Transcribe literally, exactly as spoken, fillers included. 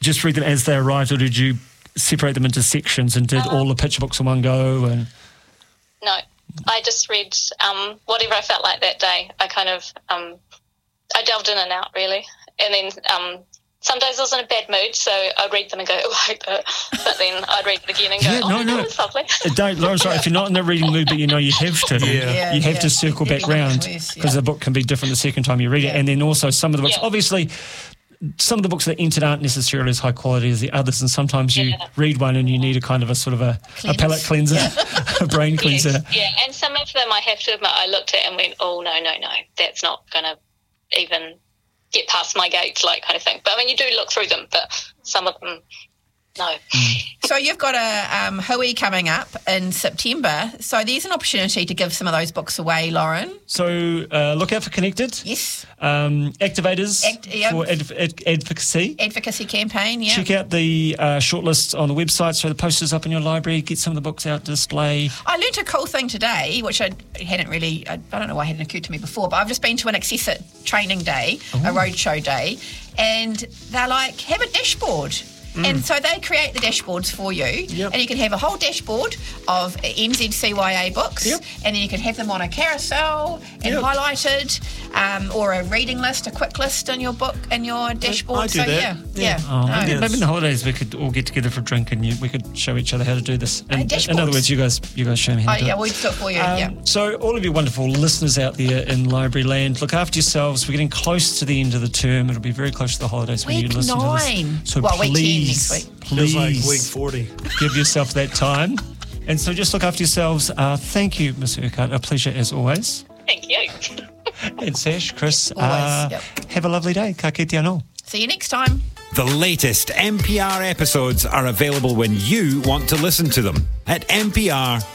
just read them as they arrived, or did you separate them into sections and did um, all the picture books in one go? And No, I just read um, whatever I felt like that day. I kind of, um, I delved in and out, really. And then um, some days I was in a bad mood, so I'd read them and go, oh, I hate that. But then I'd read it again and go, yeah, oh, no, no. that was lovely. Don't, Laura's right. If you're not in the reading mood, but you know you have to, Yeah. Yeah, you have yeah. to circle Maybe back round ways, because yeah. the book can be different the second time you read Yeah. it. And then also some of the books, Yeah. obviously, some of the books that are entered aren't necessarily as high quality as the others, and sometimes you Yeah. read one and you need a kind of a sort of a, a Cleanse. palate cleanser, a brain cleanser. Yes, yeah, and some of them I have to admit I looked at and went, oh, no, no, no, that's not going to even get past my gates, like kind of thing. But I mean, you do look through them, but some of them, no. So you've got a um, Hui coming up in September. So there's an opportunity to give some of those books away, Lauren. So uh, look out for Connected. Yes. Um, activators Act- yeah. for ad- ad- advocacy. Advocacy campaign, yeah. Check out the uh, shortlist on the website, so the posters up in your library, get some of the books out to display. I learnt a cool thing today, which I hadn't really, I, I don't know why it hadn't occurred to me before, but I've just been to an Access It training day, a roadshow day, and they're like, have a dashboard. And so they create the dashboards for you, Yep. and you can have a whole dashboard of N Z C Y A books, Yep. and then you can have them on a carousel and Yep. highlighted, um, or a reading list, a quick list in your book and your dashboard. I do so that. yeah, Yeah. yeah. Oh, no. maybe, Yes. maybe in the holidays we could all get together for a drink and you, we could show each other how to do this. In, in dashboards. other words, you guys, you guys show me how Oh, to do yeah, it. we'll do it for you. Um, yeah. So all of you wonderful listeners out there in library land, look after yourselves. We're getting close to the end of the term. It'll be very close to the holidays when Week you listen nine. to this. So Well, week ten please, next week. please Feels like week forty. give yourself that time. And so just look after yourselves. Uh, thank you, Miss Urquhart. A pleasure as always. Thank you. And Sash, Chris, Always, uh, yep. have a lovely day. Ka kite anō. See you next time. The latest N P R episodes are available when you want to listen to them at n p r